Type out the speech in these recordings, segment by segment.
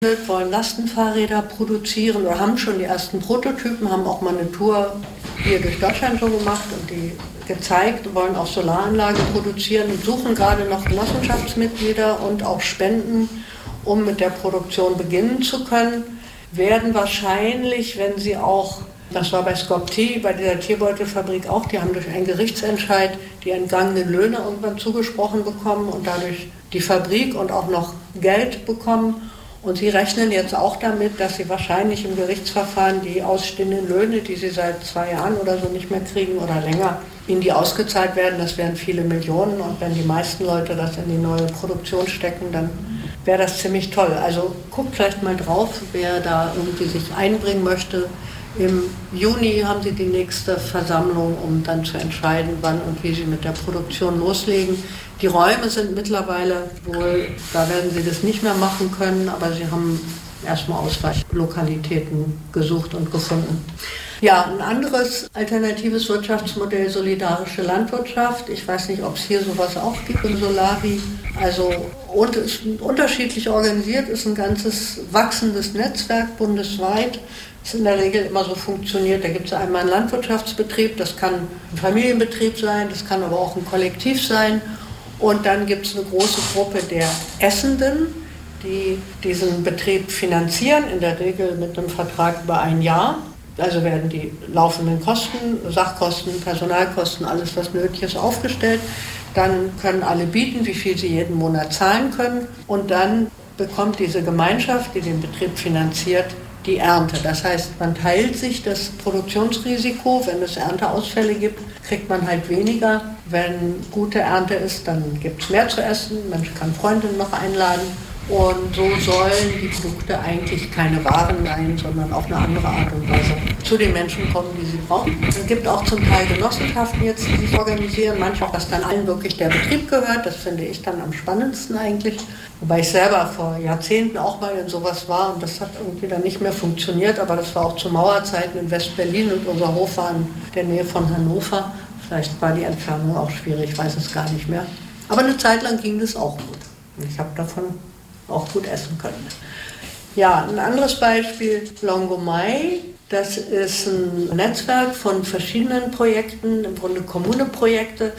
wollen Lastenfahrräder produzieren oder haben schon die ersten Prototypen, haben auch mal eine Tour hier durch Deutschland so gemacht und die gezeigt, wollen auch Solaranlagen produzieren und suchen gerade noch Genossenschaftsmitglieder und auch Spenden, um mit der Produktion beginnen zu können. Werden wahrscheinlich, wenn sie auch, das war bei Skopti, bei dieser Tierbeutelfabrik auch, die haben durch einen Gerichtsentscheid die entgangenen Löhne irgendwann zugesprochen bekommen und dadurch die Fabrik und auch noch Geld bekommen. Und sie rechnen jetzt auch damit, dass sie wahrscheinlich im Gerichtsverfahren die ausstehenden Löhne, die sie seit 2 Jahren oder so nicht mehr kriegen oder länger, ihnen die ausgezahlt werden. Das wären viele Millionen und wenn die meisten Leute das in die neue Produktion stecken, dann wäre das ziemlich toll. Also guckt vielleicht mal drauf, wer da irgendwie sich einbringen möchte. Im Juni haben sie die nächste Versammlung, um dann zu entscheiden, wann und wie sie mit der Produktion loslegen. Die Räume sind mittlerweile wohl, da werden sie das nicht mehr machen können, aber sie haben erstmal Ausweichlokalitäten gesucht und gefunden. Ja, ein anderes alternatives Wirtschaftsmodell, solidarische Landwirtschaft. Ich weiß nicht, ob es hier sowas auch gibt in Solari. Also und ist unterschiedlich organisiert, ist ein ganzes wachsendes Netzwerk bundesweit. Das in der Regel immer so funktioniert. Da gibt es einmal einen Landwirtschaftsbetrieb, das kann ein Familienbetrieb sein, das kann aber auch ein Kollektiv sein. Und dann gibt es eine große Gruppe der Essenden, die diesen Betrieb finanzieren, in der Regel mit einem Vertrag über 1 Jahr. Also werden die laufenden Kosten, Sachkosten, Personalkosten, alles was nötig ist, aufgestellt. Dann können alle bieten, wie viel sie jeden Monat zahlen können. Und dann bekommt diese Gemeinschaft, die den Betrieb finanziert, die Ernte. Das heißt, man teilt sich das Produktionsrisiko. Wenn es Ernteausfälle gibt, kriegt man halt weniger. Wenn gute Ernte ist, dann gibt es mehr zu essen. Man kann Freundinnen noch einladen. Und so sollen die Produkte eigentlich keine Waren sein, sondern auf eine andere Art und Weise zu den Menschen kommen, die sie brauchen. Es gibt auch zum Teil Genossenschaften jetzt, die sich organisieren. Manchmal, dass dann allen wirklich der Betrieb gehört. Das finde ich dann am spannendsten eigentlich. Wobei ich selber vor Jahrzehnten auch mal in sowas war und das hat irgendwie dann nicht mehr funktioniert. Aber das war auch zu Mauerzeiten in West-Berlin und unser Hof war in der Nähe von Hannover. Vielleicht war die Entfernung auch schwierig, ich weiß es gar nicht mehr. Aber eine Zeit lang ging das auch gut. Und ich habe davon auch gut essen können. Ja, ein anderes Beispiel, Longomai. Das ist ein Netzwerk von verschiedenen Projekten, im Grunde Kommuneprojekte,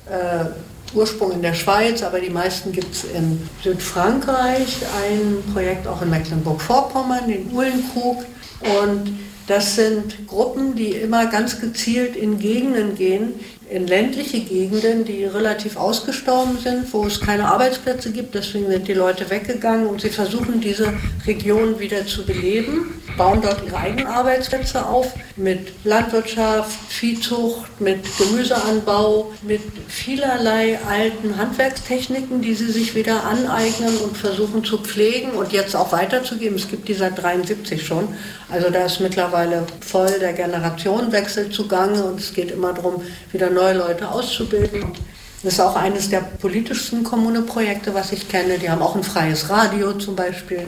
Ursprung in der Schweiz, aber die meisten gibt es in Südfrankreich, ein Projekt auch in Mecklenburg-Vorpommern, den Uhlenkrug. Und das sind Gruppen, die immer ganz gezielt in Gegenden gehen, in ländliche Gegenden, die relativ ausgestorben sind, wo es keine Arbeitsplätze gibt. Deswegen sind die Leute weggegangen und sie versuchen, diese Region wieder zu beleben, bauen dort ihre eigenen Arbeitsplätze auf mit Landwirtschaft, Viehzucht, mit Gemüseanbau, mit vielerlei alten Handwerkstechniken, die sie sich wieder aneignen und versuchen zu pflegen und jetzt auch weiterzugeben. Es gibt die seit 1973 schon. Also da ist mittlerweile voll der Generationenwechsel zugange und es geht immer darum, wieder neue Leute auszubilden. Das ist auch eines der politischsten Kommuneprojekte, was ich kenne. Die haben auch ein freies Radio zum Beispiel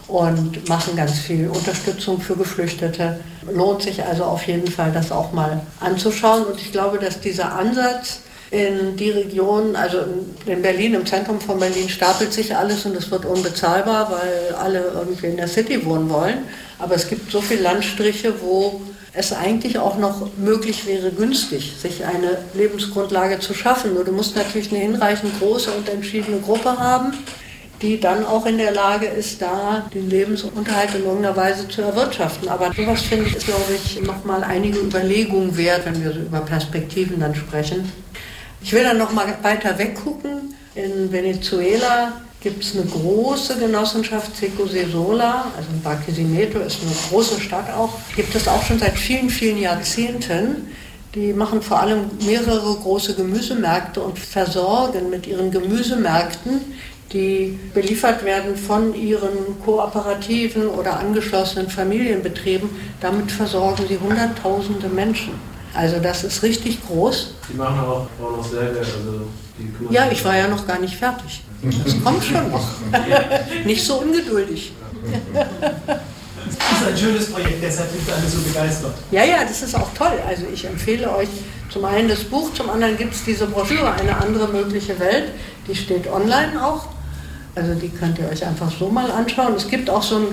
und machen ganz viel Unterstützung für Geflüchtete. Lohnt sich also auf jeden Fall, das auch mal anzuschauen. Und ich glaube, dass dieser Ansatz in die Region, also in Berlin, im Zentrum von Berlin stapelt sich alles und es wird unbezahlbar, weil alle irgendwie in der City wohnen wollen. Aber es gibt so viele Landstriche, wo es eigentlich auch noch möglich wäre, günstig sich eine Lebensgrundlage zu schaffen. Nur du musst natürlich eine hinreichend große und entschiedene Gruppe haben, die dann auch in der Lage ist, da den Lebensunterhalt in irgendeiner Weise zu erwirtschaften. Aber sowas, finde ich, ist, glaube ich, nochmal einige Überlegungen wert, wenn wir so über Perspektiven dann sprechen. Ich will dann nochmal weiter weggucken. In Venezuela gibt es eine große Genossenschaft, Seco Sesola, also in Barquisimeto ist eine große Stadt auch, gibt es auch schon seit vielen, vielen Jahrzehnten. Die machen vor allem mehrere große Gemüsemärkte und versorgen mit ihren Gemüsemärkten, die beliefert werden von ihren kooperativen oder angeschlossenen Familienbetrieben. Damit versorgen sie Hunderttausende Menschen. Also das ist richtig groß. Die machen auch noch selber, also die ja, ich war ja noch gar nicht fertig. Das kommt schon noch. Nicht so ungeduldig. Das ist ein schönes Projekt, deshalb sind alle so begeistert. Ja, ja, das ist auch toll. Also ich empfehle euch zum einen das Buch, zum anderen gibt es diese Broschüre, Eine andere mögliche Welt. Die steht online auch. Also die könnt ihr euch einfach so mal anschauen. Es gibt auch so ein